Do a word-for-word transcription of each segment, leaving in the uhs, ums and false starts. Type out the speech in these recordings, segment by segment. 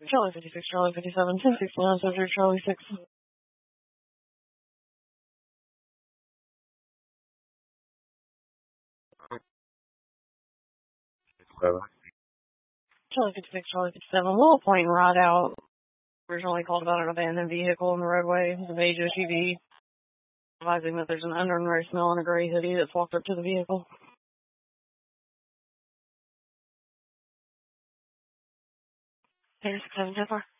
Charlie fifty-six, Charlie fifty-seven, ten sixty-nine, Surgery, Charlie six. Charlie fifty-six, Charlie fifty-seven, Willow Point ride out. Originally called about an abandoned vehicle on the roadway. It's a beige S U V. Advising that there's an undernourished male in a gray hoodie that's walked up to the vehicle. There's seven so far.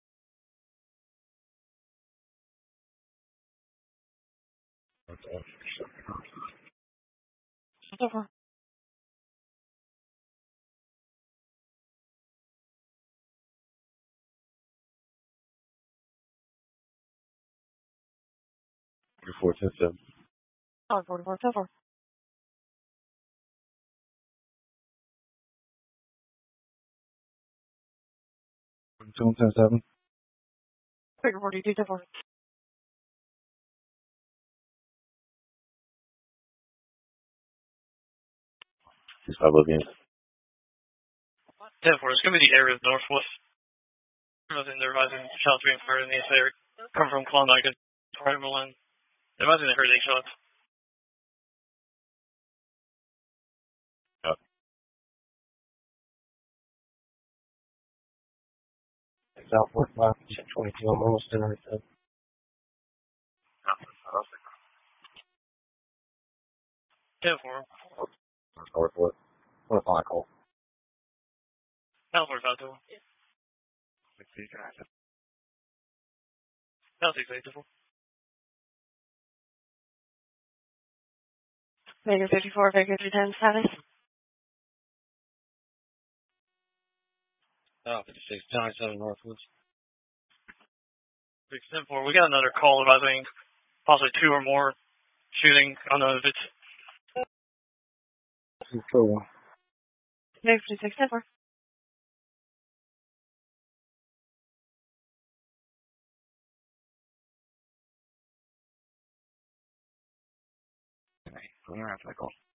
Okay. So far. forty-four, ten seven. Oh, forty-four, so far. forty-two, ten seven. Figure forty-two, so far. six five again. ten four, it's going to be the area of Northwest. Nothing, they're advising shots being fired in the area. Come from Klondike and Berlin. They're advising they heard eight shots. Yeah. South forty-five, twenty-two, I'm almost done right there. ten four. Northwest. What if I call? Now forty-five to one. Now six eight to four. Vegas fifty-four, Vegas three ten, status. Oh, fifty-six, Johnny seven, Northwest. six ten four, we got another call advising possibly two or more shooting. I don't know if it's. Cool. Vegas fifty-six, ten four. Okay, I'm going to have to call.